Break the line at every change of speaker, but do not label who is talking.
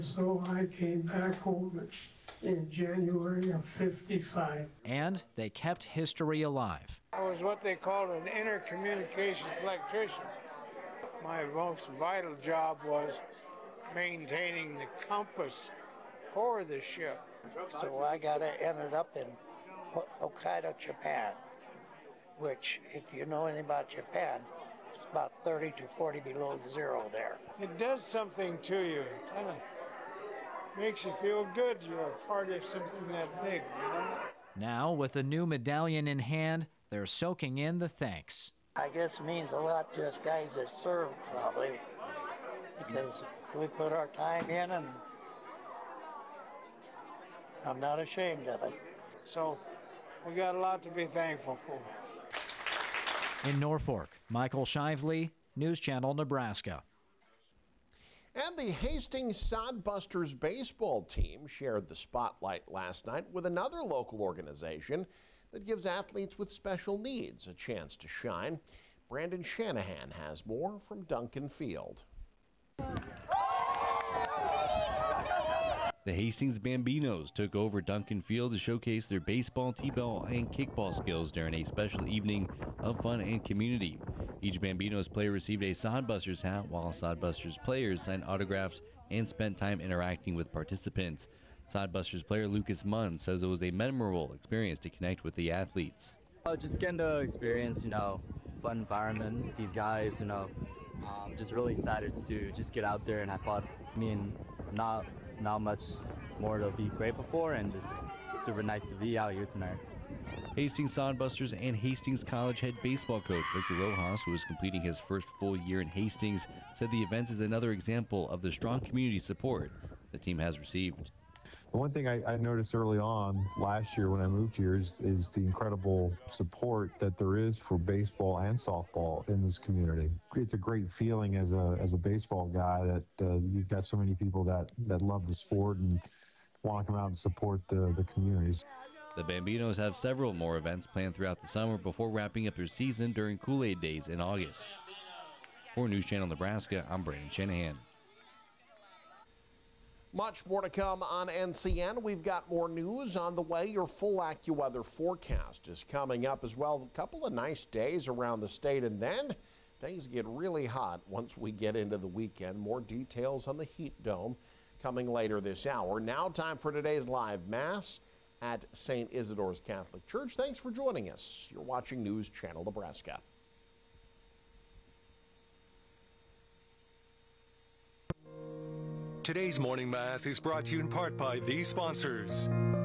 So I came back home in January of '55.
And they kept history alive.
I was what they called an intercommunications electrician. My most vital job was maintaining the compass for the ship.
So I ended up in Hokkaido, Japan, which, if you know anything about Japan, it's about 30 to 40 below zero there.
It does something to you. It kind of makes you feel good you're a part of something that big, you know?
Now, with a new medallion in hand, they're soaking in the thanks.
I guess it means a lot to us guys that serve, probably, because we put our time in, and I'm not ashamed of it.
So we got a lot to be thankful for.
In Norfolk, Michael Shively, News Channel, Nebraska.
And the Hastings Sodbusters baseball team shared the spotlight last night with another local organization that gives athletes with special needs a chance to shine. Brandon Shanahan has more from Duncan Field.
The Hastings Bambinos took over Duncan Field to showcase their baseball, t-ball, and kickball skills during a special evening of fun and community. Each Bambinos player received a Sodbusters hat, while Sodbusters players signed autographs and spent time interacting with participants. Sodbusters player Lucas Munn says it was a memorable experience to connect with the athletes.
Just getting to experience, fun environment, these guys, just really excited to just get out there and have fun. Not much more to be grateful for, and just super nice to be out here tonight.
Hastings Sodbusters and Hastings College head baseball coach Victor Rojas, who is completing his first full year in Hastings, said the event is another example of the strong community support the team has received.
The one thing I noticed early on last year when I moved here is the incredible support that there is for baseball and softball in this community. It's a great feeling as a baseball guy that you've got so many people that love the sport and want to come out and support the communities.
The Bambinos have several more events planned throughout the summer before wrapping up their season during Kool-Aid Days in August. For News Channel Nebraska, I'm Brandon Shanahan.
Much more to come on NCN. We've got more news on the way. Your full AccuWeather forecast is coming up as well. A couple of nice days around the state, and then things get really hot once we get into the weekend. More details on the heat dome coming later this hour. Now time for today's live Mass at St. Isidore's Catholic Church. Thanks for joining us. You're watching News Channel Nebraska.
Today's morning Mass is brought to you in part by these sponsors.